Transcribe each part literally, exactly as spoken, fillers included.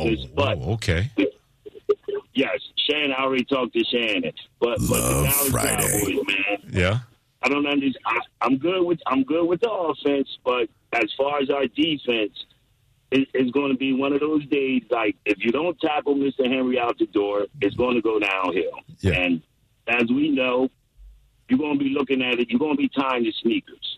Davis. Oh, but oh, okay. Yes, Shannon. I already talked to Shannon. But, but the Dallas Friday. Cowboys, man. Yeah. I don't understand. I, I'm good with I'm good with the offense, but as far as our defense, it, it's going to be one of those days. Like if you don't tackle Mister Henry out the door, it's going to go downhill. Yeah. And as we know, you're going to be looking at it. You're going to be tying your sneakers.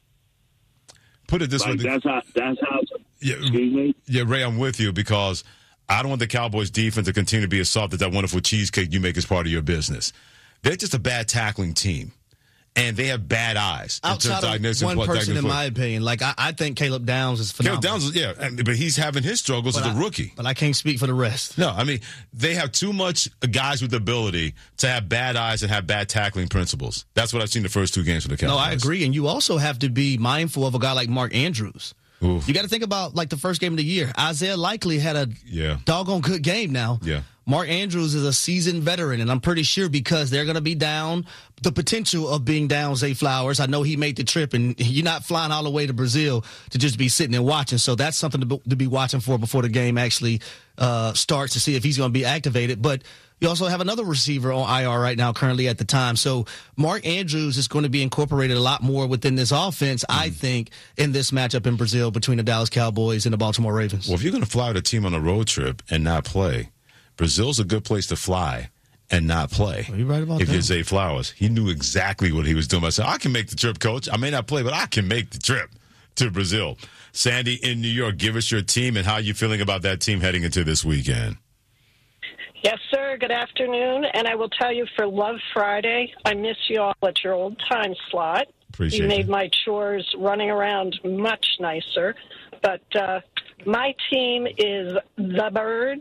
Put it this Like way. that's how. That's how. Yeah, excuse me. Yeah, Ray, I'm with you because I don't want the Cowboys defense to continue to be as soft as that wonderful cheesecake you make as part of your business. They're just a bad tackling team. And they have bad eyes. Outside of one person, in my opinion, like I, I think Caleb Downs is phenomenal. Caleb Downs, yeah, and, but he's having his struggles but as a I, rookie. But I can't speak for the rest. No, I mean, they have too much guys with the ability to have bad eyes and have bad tackling principles. That's what I've seen the first two games for the Cowboys. No, I agree. And you also have to be mindful of a guy like Mark Andrews. Oof. You got to think about, like, the first game of the year. Isaiah Likely had a yeah. doggone good game now. Yeah. Mark Andrews is a seasoned veteran, and I'm pretty sure because they're going to be down, the potential of being down Zay Flowers. I know he made the trip, and you're not flying all the way to Brazil to just be sitting and watching. So that's something to be, to be watching for before the game actually uh, starts to see if he's going to be activated. But you also have another receiver on I R right now currently at the time. So Mark Andrews is going to be incorporated a lot more within this offense, mm. I think, in this matchup in Brazil between the Dallas Cowboys and the Baltimore Ravens. Well, if you're going to fly with a team on a road trip and not play, Brazil's a good place to fly and not play. Are you right about if that? you're Zay Flowers. He knew exactly what he was doing. I said, I can make the trip, coach. I may not play, but I can make the trip to Brazil. Sandy in New York, give us your team and how you feeling about that team heading into this weekend. Yes, sir. Good afternoon. And I will tell you, for Love Friday, I miss you all at your old time slot. Appreciate you made you. my chores running around much nicer. But uh, my team is the Birds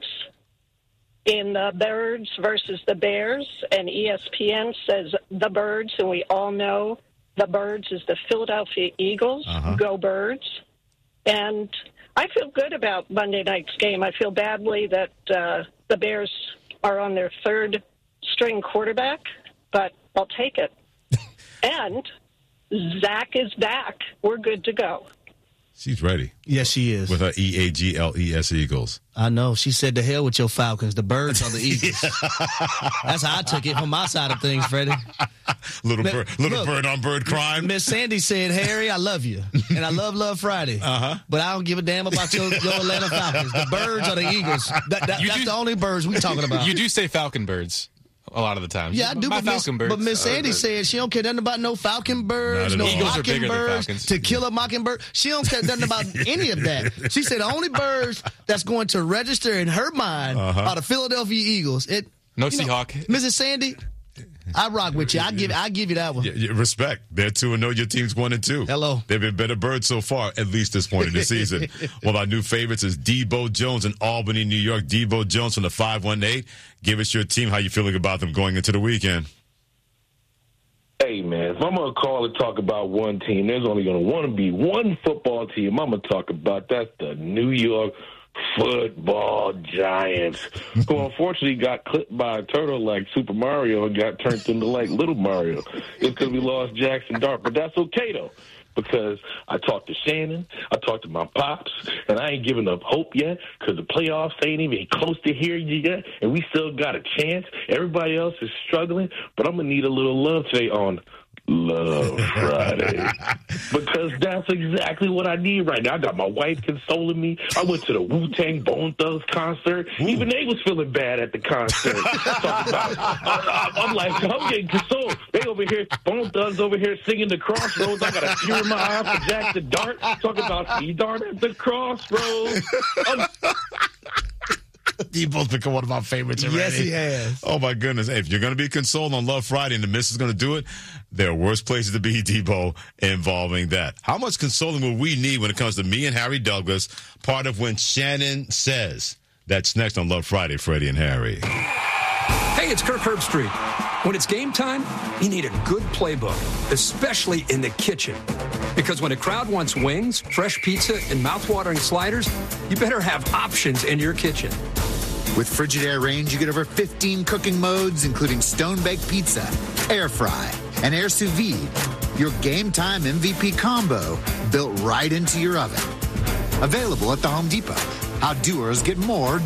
in the Birds versus the Bears. And E S P N says the Birds, and we all know the Birds is the Philadelphia Eagles. Uh-huh. Go Birds. And I feel good about Monday night's game. I feel badly that uh, the Bears are on their third string quarterback, but I'll take it. And Zach is back. We're good to go. She's ready. Yes, she is. With her E A G L E S Eagles. I know. She said, to hell with your Falcons. The Birds are the Eagles. That's how I took it from my side of things, Freddie. Little, Look, bird, little look, bird on bird crime. Miss Sandy said, Harry, I love you. And I love Love Friday. Uh-huh. But I don't give a damn about your, your Atlanta Falcons. The Birds are the Eagles. That, that, that's do, the only birds we talking about. You do say Falcon Birds a lot of the time. Yeah, I do. My but Miss, Falcon Birds. but Miss Sandy uh, said she don't care nothing about no Falcon Birds, Not no at all. Eagles are bigger than Mockingbirds, Falcons. To Kill a Mockingbird. She don't care nothing about any of that. She said the only birds that's going to register in her mind Uh-huh. are the Philadelphia Eagles. It, No you know, Seahawk. Missus Sandy, I rock with you. I give I give you that one. Yeah, yeah, respect. They're two and know your team's one and two. Hello. They've been better birds so far, at least this point in the season. One of our new favorites is Debo Jones in Albany, New York. Debo Jones from the five one eight. Give us your team. How you feeling about them going into the weekend? Hey, man, if I'm going to call and talk about one team, there's only going to want to be one football team I'm going to talk about. That's the New York Football Giants, who unfortunately got clipped by a turtle like Super Mario and got turned into like Little Mario. It's because we lost Jackson Dart, but that's okay, though, because I talked to Shannon, I talked to my pops, and I ain't giving up hope yet because the playoffs ain't even close to here yet, and we still got a chance. Everybody else is struggling, but I'm going to need a little love today on Love Friday, because that's exactly what I need right now. I got my wife consoling me. I went to the Wu-Tang Bone Thugs concert. Ooh. Even they was feeling bad at the concert. Talking about, I, I'm like, I'm getting consoled. They over here, Bone Thugs over here singing the Crossroads. I got a tear in my eye for Jackson Dart. Talking about C Dart at the Crossroads. I'm, Debo's become one of my favorites already. Yes, he has. Oh, my goodness. Hey, if you're going to be consoled on Love Friday and the Miss is going to do it, there are worse places to be, Debo, involving that. How much consoling will we need when it comes to me and Harry Douglas, part of When Shannon Says? That's next on Love Friday, Freddie and Harry. Hey, it's Kirk Herbstreit. When it's game time, you need a good playbook, especially in the kitchen. Because when a crowd wants wings, fresh pizza, and mouthwatering sliders, you better have options in your kitchen. With Frigidaire Range, you get over fifteen cooking modes, including stone-baked pizza, air fry, and air sous vide. Your game-time M V P combo built right into your oven. Available at the Home Depot. How doers get more